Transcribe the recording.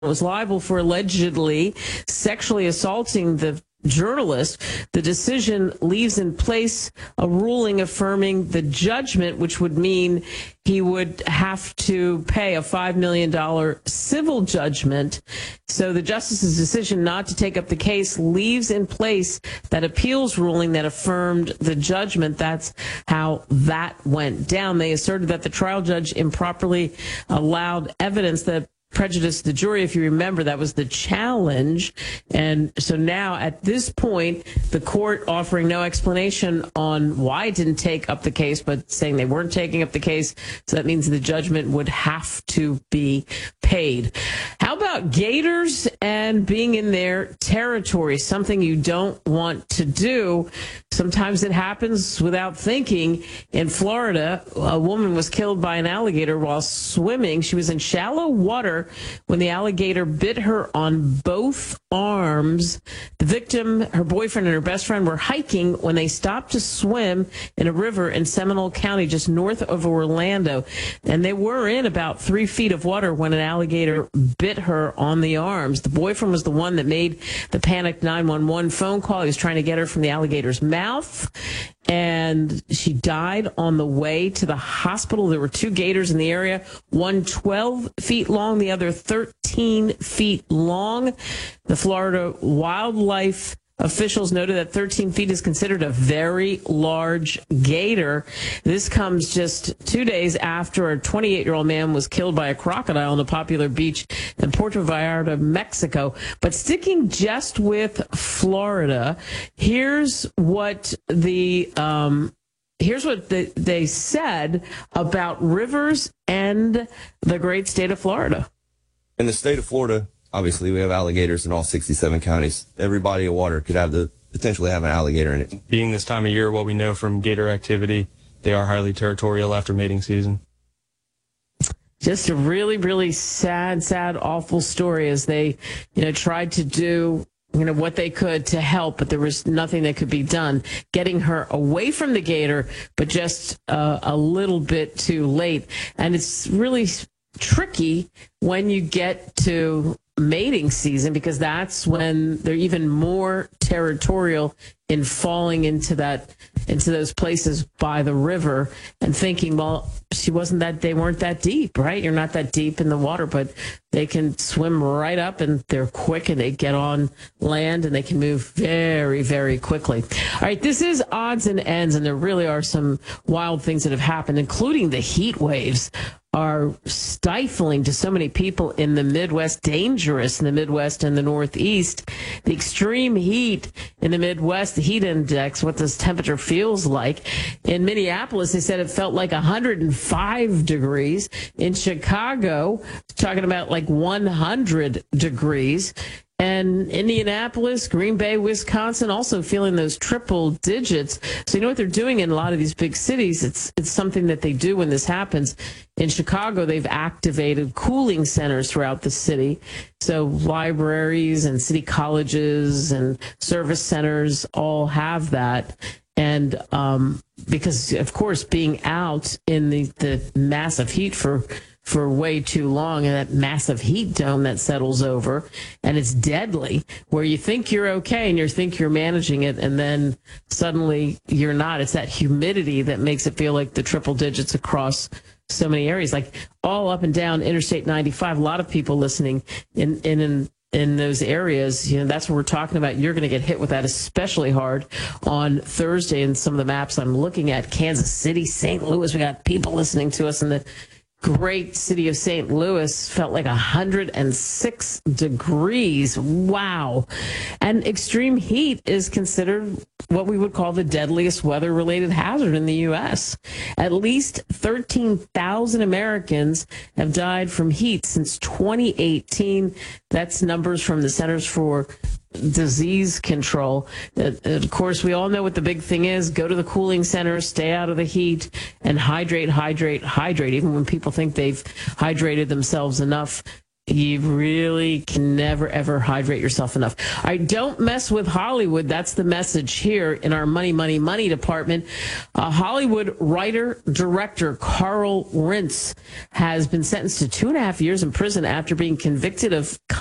was liable for allegedly sexually assaulting the journalist. The decision leaves in place a ruling affirming the judgment, which would mean he would have to pay a $5 million civil judgment. So the justice's decision not to take up the case leaves in place that appeals ruling that affirmed the judgment. That's how that went down. They asserted that the trial judge improperly allowed evidence that prejudice the jury. If you remember, that was the challenge. And so now at this point, the court offering no explanation on why it didn't take up the case, but saying they weren't taking up the case. So that means the judgment would have to be paid. How about gators and being in their territory? Something you don't want to do. Sometimes it happens without thinking. In Florida, a woman was killed by an alligator while swimming. She was in shallow water when the alligator bit her on both arms. The victim, her boyfriend, and her best friend were hiking when they stopped to swim in a river in Seminole County, just north of Orlando. And they were in about 3 feet of water when an alligator bit her on the arms. The boyfriend was the one that made the panicked 911 phone call. He was trying to get her from the alligator's mouth, and she died on the way to the hospital. There were 2 gators in the area, one 12 feet long, the other 13 feet long. The Florida wildlife officials noted that 13 feet is considered a very large gator. This comes just 2 days after a 28-year-old man was killed by a crocodile on a popular beach in Puerto Vallarta, Mexico. But sticking just with Florida, here's what they said about rivers and the great state of Florida. In the state of Florida, obviously, we have alligators in all 67 counties. Every body of water could have potentially have an alligator in it. Being this time of year, what we know from gator activity, they are highly territorial after mating season. Just a really, really sad, awful story as they, tried to do, what they could to help, but there was nothing that could be done. Getting her away from the gator, but just a little bit too late. And it's really tricky when you get to mating season, because that's when they're even more territorial in falling into those places by the river and thinking, well, they weren't that deep, right? You're not that deep in the water, but they can swim right up and they're quick and they get on land and they can move very, very quickly. All right, this is Odds and Ends, and there really are some wild things that have happened, including the heat waves are stifling to so many people in the Midwest, dangerous in the Midwest and the Northeast. The extreme heat in the Midwest, the heat index, what this temperature feels like. In Minneapolis, they said it felt like 105 degrees. In Chicago, talking about like 100 degrees. And Indianapolis, Green Bay, Wisconsin, also feeling those triple digits. So you know what they're doing in a lot of these big cities? It's something that they do when this happens. In Chicago, they've activated cooling centers throughout the city. So libraries and city colleges and service centers all have that. And because, of course, being out in the massive heat for way too long, and that massive heat dome that settles over, and it's deadly, where you think you're okay and you think you're managing it, and then suddenly you're not. It's that humidity that makes it feel like the triple digits across so many areas, like all up and down Interstate 95. A lot of people listening in those areas, that's what we're talking about. You're going to get hit with that especially hard on Thursday. And some of the maps I'm looking at, Kansas City, St. Louis, we got people listening to us in the great city of St. Louis, felt like 106 degrees. Wow. And extreme heat is considered what we would call the deadliest weather-related hazard in the U.S. At least 13,000 Americans have died from heat since 2018. That's numbers from the Centers for Disease Control. Of course, we all know what the big thing is. Go to the cooling center, stay out of the heat, and hydrate. Even when people think they've hydrated themselves enough, You really can never, ever hydrate yourself enough. I don't mess with Hollywood. That's the message here in our Money, Money, Money department. Hollywood writer-director Carl Rintz has been sentenced to 2.5 years in prison after being convicted of